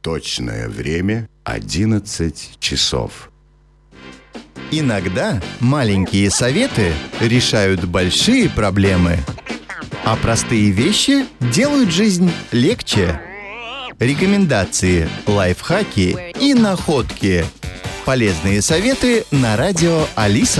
Точное время 11 часов. Иногда маленькие советы решают большие проблемы, а простые вещи делают жизнь легче. Рекомендации, лайфхаки и находки. Полезные советы на радио Алиса+.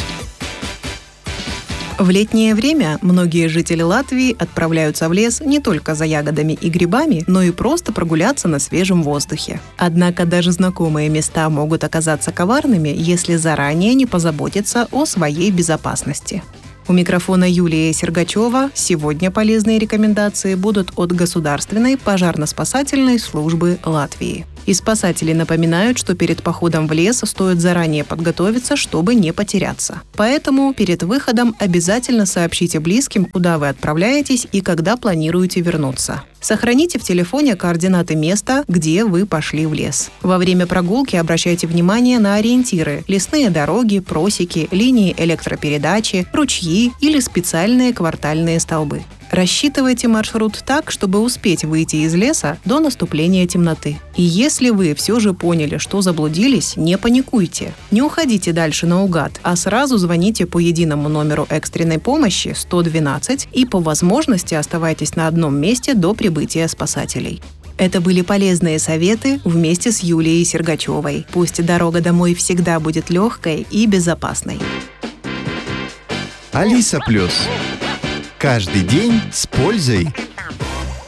В летнее время многие жители Латвии отправляются в лес не только за ягодами и грибами, но и просто прогуляться на свежем воздухе. Однако даже знакомые места могут оказаться коварными, если заранее не позаботиться о своей безопасности. У микрофона Юлия Сергачева. Сегодня полезные рекомендации будут от Государственной пожарно-спасательной службы Латвии. И спасатели напоминают, что перед походом в лес стоит заранее подготовиться, чтобы не потеряться. Поэтому перед выходом обязательно сообщите близким, куда вы отправляетесь и когда планируете вернуться. Сохраните в телефоне координаты места, где вы пошли в лес. Во время прогулки обращайте внимание на ориентиры – лесные дороги, просеки, линии электропередачи, ручьи или специальные квартальные столбы. Рассчитывайте маршрут так, чтобы успеть выйти из леса до наступления темноты. И если вы все же поняли, что заблудились, не паникуйте. Не уходите дальше наугад, а сразу звоните по единому номеру экстренной помощи 112 и по возможности оставайтесь на одном месте до прибытия спасателей. Это были полезные советы вместе с Юлией Сергачевой. Пусть дорога домой всегда будет легкой и безопасной. Алиса+. Каждый день с пользой.